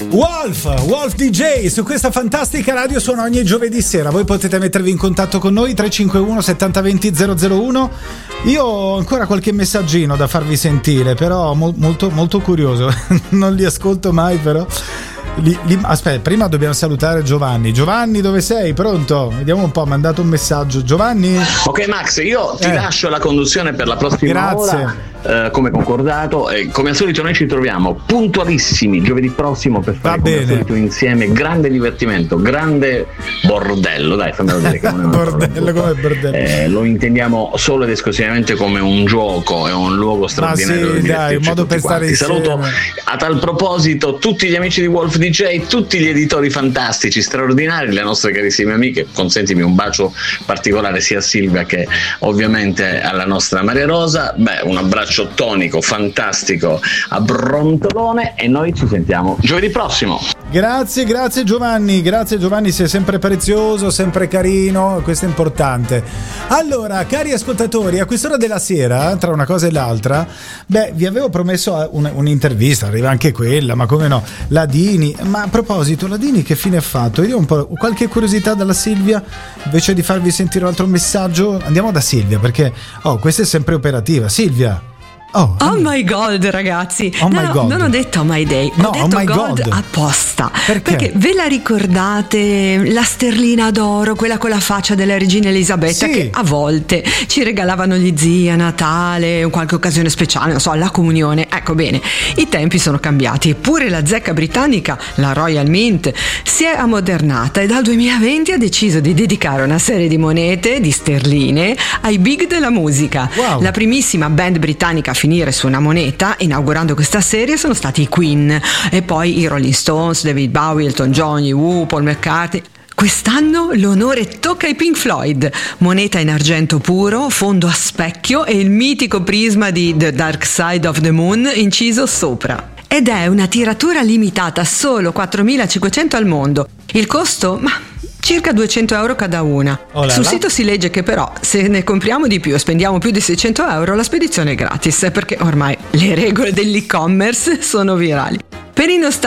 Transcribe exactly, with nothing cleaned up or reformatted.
Wolf, Wolf D J su questa fantastica radio suona ogni giovedì sera. Voi potete mettervi in contatto con noi tre cinque uno sette zero due zero zero zero uno. Io ho ancora qualche messaggino da farvi sentire, però mo- molto molto curioso. Non li ascolto mai, però. Li, li, aspetta, prima dobbiamo salutare Giovanni. Giovanni, dove sei? Pronto? Vediamo un po', ha mandato un messaggio. Giovanni? Ok Max, io ti eh. lascio la conduzione per la prossima Grazie. ora, eh, come concordato, e come al solito noi ci troviamo puntualissimi giovedì prossimo per fare Va come bene. al solito insieme grande divertimento, grande bordello, dai, fammelo dire che non è un bordello come bordello. Eh, lo intendiamo solo ed esclusivamente come un gioco, è un luogo straordinario. sì, di dai, un modo per stare insieme. Saluto a tal proposito tutti gli amici di Wolf D J, tutti gli editori fantastici, straordinari, le nostre carissime amiche. Consentimi un bacio particolare sia a Silvia che ovviamente alla nostra Maria Rosa. Beh, un abbraccio tonico, fantastico a Brontolone, e noi ci sentiamo giovedì prossimo. Grazie, grazie Giovanni, grazie Giovanni, sei sempre prezioso, sempre carino, questo è importante. Allora, cari ascoltatori, a quest'ora della sera, tra una cosa e l'altra, beh, vi avevo promesso un, un'intervista, arriva anche quella, ma come no, la Dini. Ma a proposito, la Dini che fine ha fatto? Io ho un po' qualche curiosità dalla Silvia, invece di farvi sentire un altro messaggio, andiamo da Silvia, perché, oh, questa è sempre operativa. Silvia! Oh, oh my god, ragazzi! Oh no, my no, god. non ho detto oh my day, No, ho detto oh my god, god apposta. Perché? Perché ve la ricordate la sterlina d'oro, quella con la faccia della regina Elisabetta, Sì. che a volte ci regalavano gli zii a Natale, in qualche occasione speciale, non so, alla comunione. Ecco, bene, i tempi sono cambiati, eppure la zecca britannica, la Royal Mint, si è ammodernata e dal duemilaventi ha deciso di dedicare una serie di monete, di sterline, ai big della musica. Wow. La primissima band britannica a finire su una moneta, inaugurando questa serie, sono stati i Queen, e poi i Rolling Stones, David Bowie, Elton John, i Who, Paul McCartney. Quest'anno l'onore tocca ai Pink Floyd, moneta in argento puro, fondo a specchio e il mitico prisma di The Dark Side of the Moon inciso sopra. Ed è una tiratura limitata, solo quattromilacinquecento al mondo. Il costo? Ma circa duecento euro cada una. Oh là Sul là. sito si legge che però se ne compriamo di più e spendiamo più di seicento euro, la spedizione è gratis, perché ormai le regole dell'e-commerce sono virali. Per i nostalgici